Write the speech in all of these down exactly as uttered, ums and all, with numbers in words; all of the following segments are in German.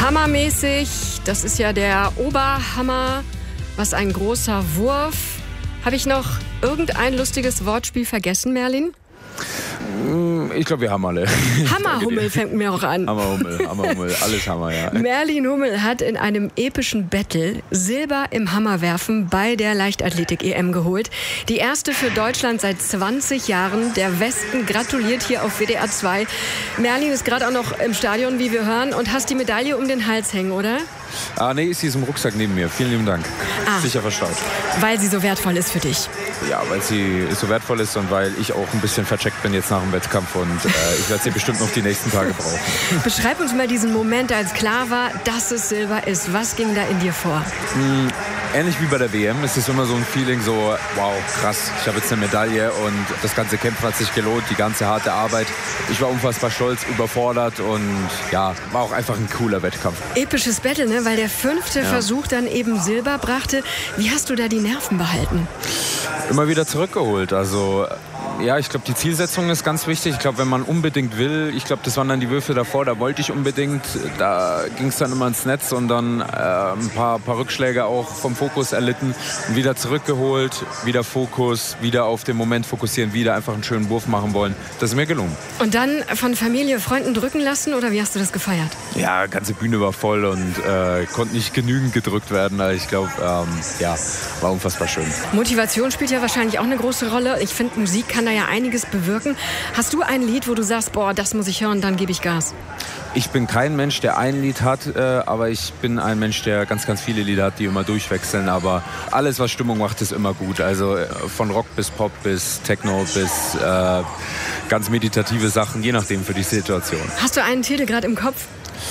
Hammermäßig, das ist ja der Oberhammer. Was ein großer Wurf. Habe ich noch irgendein lustiges Wortspiel vergessen, Merlin? Ich glaube, wir haben alle. Hammerhummel fängt mir auch an. Hammerhummel, Hammerhummel, alles Hammer, ja. Merlin Hummel hat in einem epischen Battle Silber im Hammerwerfen bei der Leichtathletik-E M geholt. Die erste für Deutschland seit zwanzig Jahren. Der Westen gratuliert hier auf W D R zwei. Merlin ist gerade auch noch im Stadion, wie wir hören, und hast die Medaille um den Hals hängen, oder? Ah, nee, sie ist im Rucksack neben mir. Vielen lieben Dank. Ah, sicher verstaut. Weil sie so wertvoll ist für dich. Ja, weil sie so wertvoll ist und weil ich auch ein bisschen vercheckt bin jetzt nach dem Wettkampf und äh, ich werde sie bestimmt noch die nächsten Tage brauchen. Beschreib uns mal diesen Moment, als klar war, dass es Silber ist. Was ging da in dir vor? Mm, ähnlich wie bei der W M. Es ist immer so ein Feeling so, wow, krass, ich habe jetzt eine Medaille und das ganze Kämpfen hat sich gelohnt, die ganze harte Arbeit. Ich war unfassbar stolz, überfordert und ja, war auch einfach ein cooler Wettkampf. Episches Battle, ne? Weil der fünfte ja. Versuch dann eben Silber brachte. Wie hast du da die Nerven behalten? Immer wieder zurückgeholt. Also ja, ich glaube, die Zielsetzung ist ganz wichtig. Ich glaube, wenn man unbedingt will, ich glaube, das waren dann die Würfe davor, da wollte ich unbedingt, da ging es dann immer ins Netz und dann äh, ein paar, paar Rückschläge auch vom Fokus erlitten und wieder zurückgeholt, wieder Fokus, wieder auf den Moment fokussieren, wieder einfach einen schönen Wurf machen wollen. Das ist mir gelungen. Und dann von Familie, Freunden drücken lassen oder wie hast du das gefeiert? Ja, die ganze Bühne war voll und äh, konnte nicht genügend gedrückt werden. Also ich glaube, ähm, ja, war unfassbar schön. Motivation spielt ja wahrscheinlich auch eine große Rolle. Ich finde, Musik kann da ja einiges bewirken. Hast du ein Lied, wo du sagst, boah, das muss ich hören, dann gebe ich Gas? Ich bin kein Mensch, der ein Lied hat, äh, aber ich bin ein Mensch, der ganz, ganz viele Lieder hat, die immer durchwechseln. Aber alles, was Stimmung macht, ist immer gut. Also äh, von Rock bis Pop bis Techno bis äh, ganz meditative Sachen, je nachdem für die Situation. Hast du einen Titel gerade im Kopf?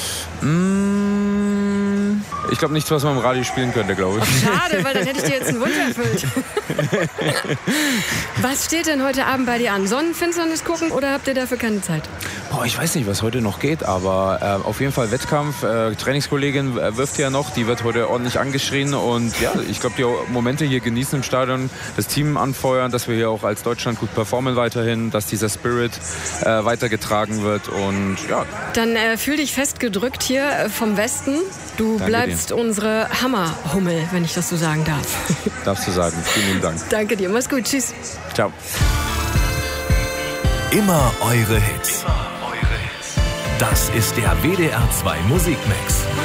Mmh, ich glaube nichts, was man im Radio spielen könnte, glaube ich. Oh, schade, weil dann hätte ich dir jetzt einen Wunsch erfüllt. Was steht denn heute Abend bei dir an? Sonnenfinsternis gucken oder habt ihr dafür keine Zeit? Boah, ich weiß nicht, was heute noch geht, aber äh, auf jeden Fall Wettkampf. Äh, Trainingskollegin äh, wirft ja noch, die wird heute ordentlich angeschrien und ja, ich glaube, die Momente hier genießen im Stadion, das Team anfeuern, dass wir hier auch als Deutschland gut performen weiterhin, dass dieser Spirit äh, weitergetragen wird und ja. Dann äh, fühl dich festgedrückt hier äh, vom Westen. Du Danke bleibst dir. Unsere Hammerhummel, wenn ich das so sagen darf. Darfst du sagen. Vielen lieben Dank. Danke dir. Mach's gut. Tschüss. Ciao. Immer eure Hits. Das ist der W D R zwei Musikmix.